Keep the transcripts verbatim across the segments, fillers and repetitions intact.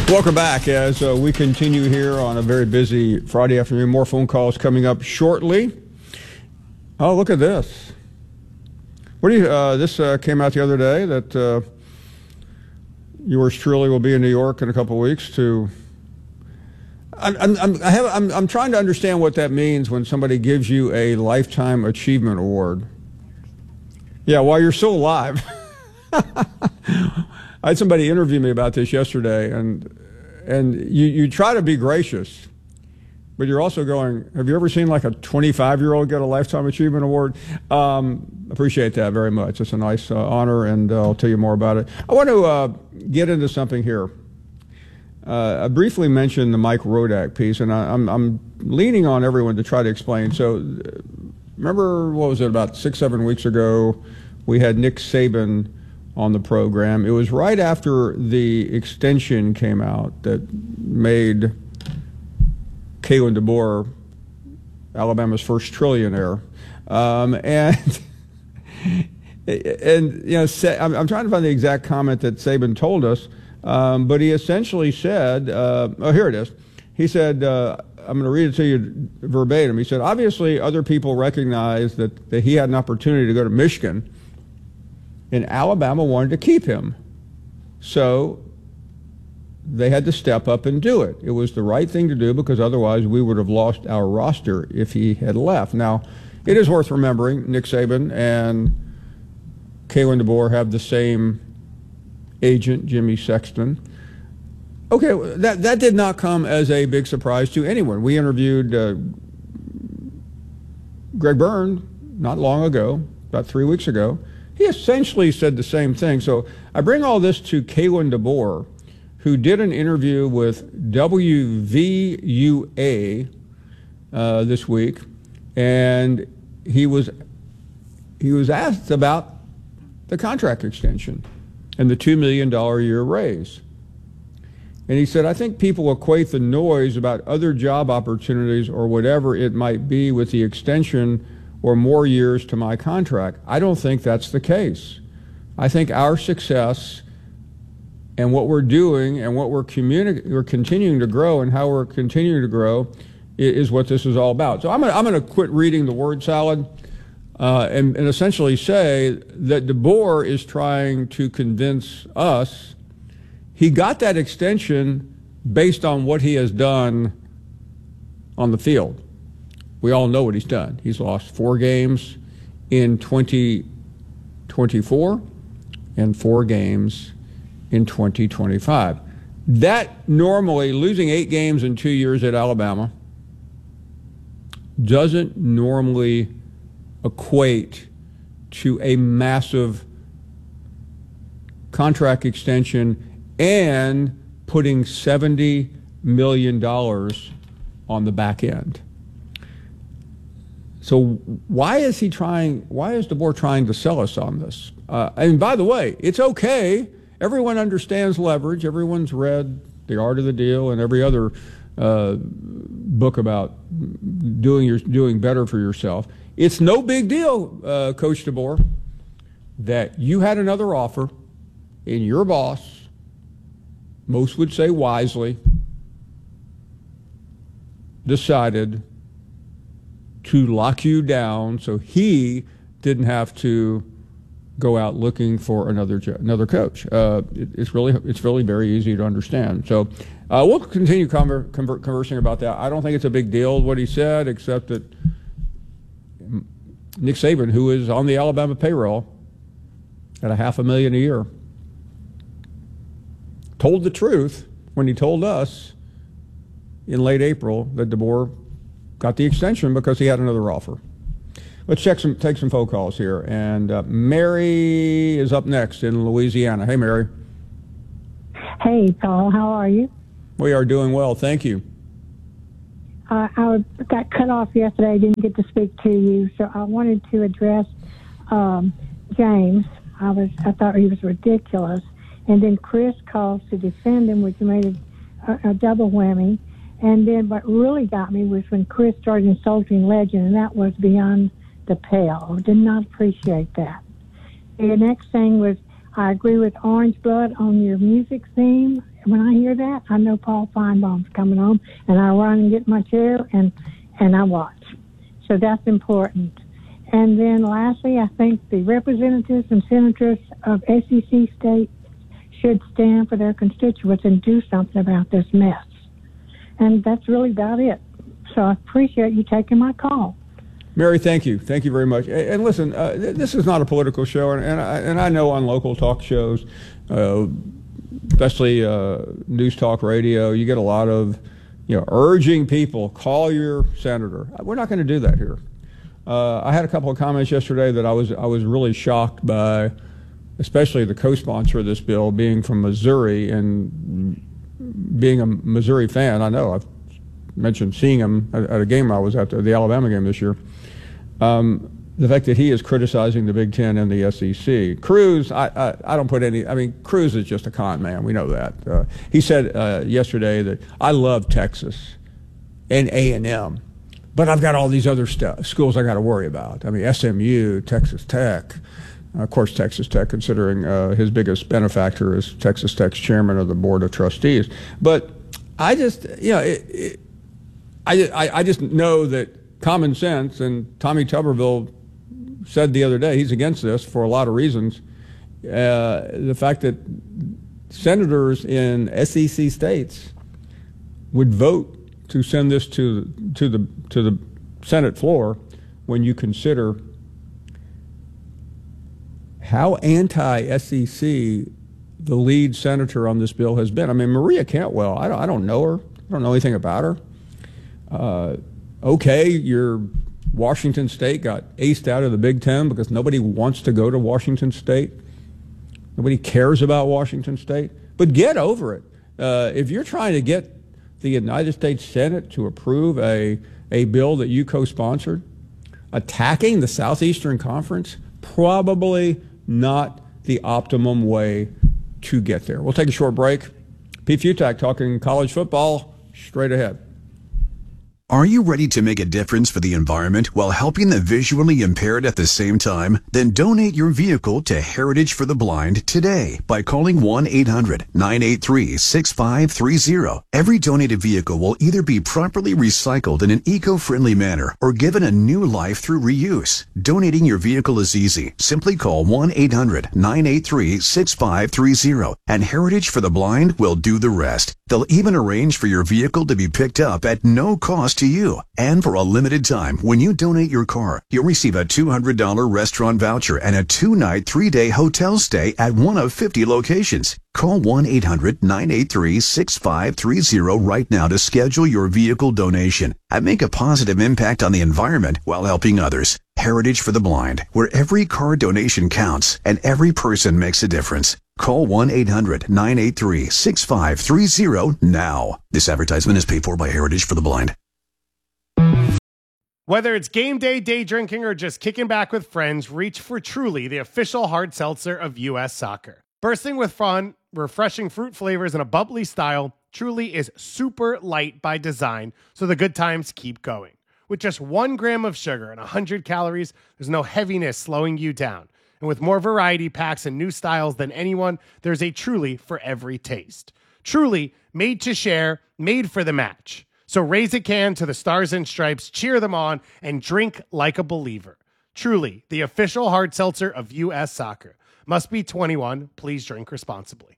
Welcome back as uh, we continue here on a very busy Friday afternoon. More phone calls coming up shortly. Oh, look at this. What do you? Uh, this uh, came out the other day that uh, yours truly will be in New York in a couple of weeks to. I'm, I'm, I have, I'm, I'm trying to understand what that means when somebody gives you a Lifetime Achievement Award. Yeah, while you're still alive. I had somebody interview me about this yesterday, and and you, you try to be gracious, but you're also going, have you ever seen like a twenty-five-year-old get a Lifetime Achievement Award? Um, appreciate that very much. It's a nice uh, honor, and uh, I'll tell you more about it. I want to uh, get into something here. Uh, I briefly mentioned the Mike Rodak piece, and I, I'm, I'm leaning on everyone to try to explain. So remember, what was it, about six, seven weeks ago, we had Nick Saban on the program. It was right after the extension came out that made Kalen DeBoer Alabama's first trillionaire. Um, and, and you know, I'm, I'm trying to find the exact comment that Saban told us, um, but he essentially said, uh, oh, here it is. He said, uh, I'm going to read it to you verbatim. He said, obviously other people recognize that, that he had an opportunity to go to Michigan, and Alabama wanted to keep him. So they had to step up and do it. It was the right thing to do because otherwise we would have lost our roster if he had left. Now, it is worth remembering Nick Saban and Kalen DeBoer have the same agent, Jimmy Sexton. Okay, that, that did not come as a big surprise to anyone. We interviewed uh, Greg Byrne not long ago, about three weeks ago. He essentially said the same thing. So I bring all this to Kalen DeBoer, who did an interview with W V U A uh, this week, and he was he was asked about the contract extension and the two million dollars a year raise. And he said, I think people equate the noise about other job opportunities or whatever it might be with the extension or more years to my contract. I don't think that's the case. I think our success and what we're doing and what we're communi- we're continuing to grow and how we're continuing to grow is, is what this is all about. So I'm gonna, I'm gonna quit reading the word salad uh, and, and essentially say that DeBoer is trying to convince us he got that extension based on what he has done on the field. We all know what he's done. He's lost four games in twenty twenty-four and four games in twenty twenty-five. That normally, losing eight games in two years at Alabama, doesn't normally equate to a massive contract extension and putting seventy million dollars on the back end. So why is he trying, why is DeBoer trying to sell us on this? Uh, and by the way, it's okay. Everyone understands leverage. Everyone's read The Art of the Deal and every other uh, book about doing your doing better for yourself. It's no big deal, uh, Coach DeBoer, that you had another offer and your boss, most would say wisely, decided to lock you down so he didn't have to go out looking for another another coach. Uh, it, it's really it's really very easy to understand. So uh, we'll continue conver- conver- conversing about that. I don't think it's a big deal what he said, except that Nick Saban, who is on the Alabama payroll at a half a million a year, told the truth when he told us in late April that DeBoer got the extension because he had another offer. Let's check some, take some phone calls here. And uh, Mary is up next in Louisiana. Hey, Mary. Hey, Paul. How are you? We are doing well. Thank you. Uh, I got cut off yesterday. I didn't get to speak to you, so I wanted to address um, James. I was I thought he was ridiculous. And then Chris calls to defend him, which made a, a, a double whammy. And then what really got me was when Chris started insulting Legend, and that was beyond the pale. Did not appreciate that. The next thing was I agree with Orange Blood on your music theme. When I hear that, I know Paul Feinbaum's coming home, and I run and get my chair and, and I watch. So that's important. And then lastly, I think the representatives and senators of S E C states should stand for their constituents and do something about this mess. And that's really about it. So I appreciate you taking my call. Mary, thank you. Thank you very much. And listen, uh, this is not a political show, and, and, I, and I know on local talk shows, uh, especially uh, news talk radio, you get a lot of, you know, urging people, call your senator. We're not going to do that here. Uh, I had a couple of comments yesterday that I was I was really shocked by, especially the co-sponsor of this bill being from Missouri, and being a Missouri fan, I know I've mentioned seeing him at, at a game I was at, the, the Alabama game this year. Um, the fact that he is criticizing the Big Ten and the S E C. Cruz, I, I, I don't put any, I mean, Cruz is just a con man. We know that. Uh, he said uh, yesterday that I love Texas and A and M, but I've got all these other st- schools I got to worry about. I mean, S M U, Texas Tech. Uh, of course, Texas Tech, considering uh, his biggest benefactor is Texas Tech's chairman of the board of trustees. But I just, you know, it, it, I, I just know that common sense, and Tommy Tuberville said the other day he's against this for a lot of reasons. Uh, the fact that senators in S E C states would vote to send this to to the to the Senate floor, when you consider how anti-S E C the lead senator on this bill has been. I mean, Maria Cantwell, I don't, I don't know her. I don't know anything about her. Uh, okay, your Washington State got aced out of the Big Ten because nobody wants to go to Washington State. Nobody cares about Washington State. But get over it. Uh, if you're trying to get the United States Senate to approve a, a bill that you co-sponsored, attacking the Southeastern Conference, probably not the optimum way to get there. We'll take a short break. Pete Futak talking college football straight ahead. Are you ready to make a difference for the environment while helping the visually impaired at the same time? Then donate your vehicle to Heritage for the Blind today by calling one eight hundred nine eight three six five three zero. Every donated vehicle will either be properly recycled in an eco-friendly manner or given a new life through reuse. Donating your vehicle is easy. Simply call one eight hundred nine eight three six five three zero and Heritage for the Blind will do the rest. They'll even arrange for your vehicle to be picked up at no cost to you. And for a limited time, when you donate your car, you'll receive a two hundred dollars restaurant voucher and a two-night, three-day hotel stay at one of fifty locations. Call one eight hundred nine eight three six five three zero right now to schedule your vehicle donation and make a positive impact on the environment while helping others. Heritage for the Blind, where every car donation counts and every person makes a difference. Call one eight hundred nine eight three six five three zero now. This advertisement is paid for by Heritage for the Blind. Whether it's game day, day drinking, or just kicking back with friends, reach for Truly, the official hard seltzer of U S Soccer. Bursting with fun, refreshing fruit flavors, and a bubbly style, Truly is super light by design, so the good times keep going. With just one gram of sugar and one hundred calories, there's no heaviness slowing you down. And with more variety packs and new styles than anyone, there's a Truly for every taste. Truly, made to share, made for the match. So raise a can to the Stars and Stripes, cheer them on, and drink like a believer. Truly, the official hard seltzer of U S Soccer. Must be twenty-one. Please drink responsibly.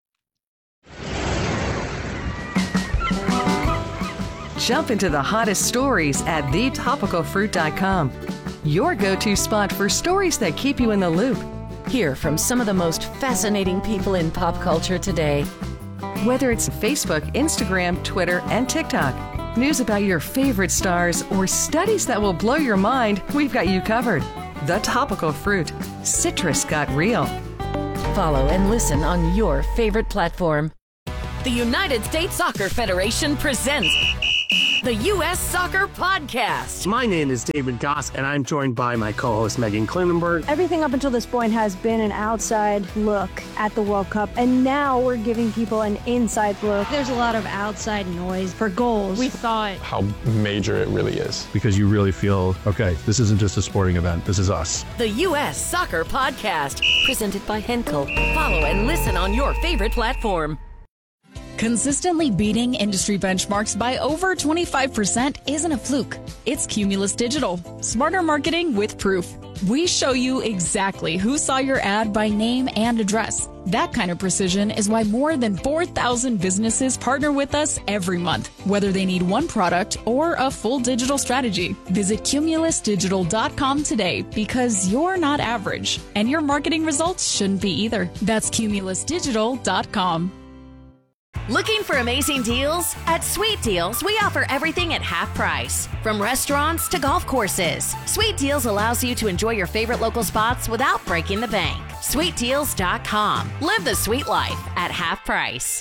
Jump into the hottest stories at the topical fruit dot com. Your go-to spot for stories that keep you in the loop. Hear from some of the most fascinating people in pop culture today. Whether it's Facebook, Instagram, Twitter, and TikTok, news about your favorite stars, or studies that will blow your mind, we've got you covered. The Topical Fruit. Citrus got real. Follow and listen on your favorite platform. The United States Soccer Federation presents The U S Soccer Podcast. My name is David Goss, and I'm joined by my co-host Megan Klinenberg. Everything up until this point has been an outside look at the World Cup, and now we're giving people an inside look. There's a lot of outside noise for goals. We thought how major it really is. Because you really feel, okay, this isn't just a sporting event, this is us. The U S Soccer Podcast, presented by Henkel. Follow and listen on your favorite platform. Consistently beating industry benchmarks by over twenty-five percent isn't a fluke. It's Cumulus Digital. Smarter marketing with proof. We show you exactly who saw your ad by name and address. That kind of precision is why more than four thousand businesses partner with us every month, whether they need one product or a full digital strategy. Visit cumulus digital dot com today, because you're not average, and your marketing results shouldn't be either. That's cumulus digital dot com. Looking for amazing deals? At Sweet Deals, we offer everything at half price. From restaurants to golf courses, Sweet Deals allows you to enjoy your favorite local spots without breaking the bank. sweet deals dot com. Live the sweet life at half price.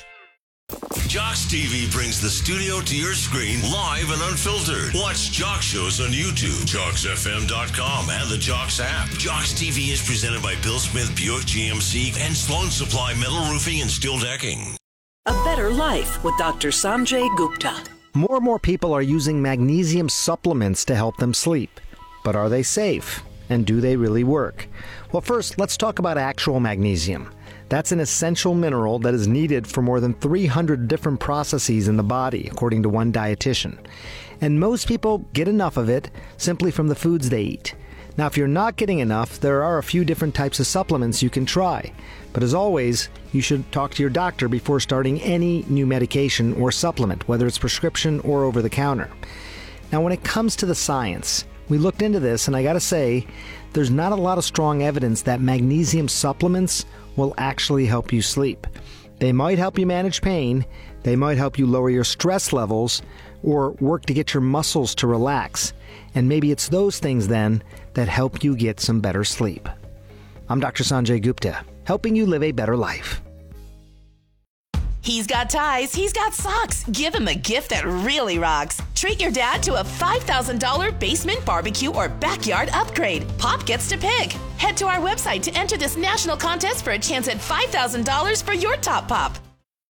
Jocks T V brings the studio to your screen live and unfiltered. Watch Jocks shows on YouTube, jocks f m dot com, and the Jocks app. Jocks T V is presented by Bill Smith Buick G M C and Sloan Supply Metal Roofing and Steel Decking. A better life with Doctor Sanjay Gupta. More and more people are using magnesium supplements to help them sleep. But are they safe? And do they really work? Well, first, let's talk about actual magnesium. That's an essential mineral that is needed for more than three hundred different processes in the body, according to one dietitian. And most people get enough of it simply from the foods they eat. Now, if you're not getting enough, there are a few different types of supplements you can try. But as always, you should talk to your doctor before starting any new medication or supplement, whether it's prescription or over the counter. Now, when it comes to the science, we looked into this, and I gotta say, there's not a lot of strong evidence that magnesium supplements will actually help you sleep. They might help you manage pain, they might help you lower your stress levels, or work to get your muscles to relax. And maybe it's those things then that help you get some better sleep. I'm Doctor Sanjay Gupta, helping you live a better life. He's got ties, he's got socks. Give him a gift that really rocks. Treat your dad to a five thousand dollars basement barbecue or backyard upgrade. Pop gets to pick. Head to our website to enter this national contest for a chance at five thousand dollars for your top pop.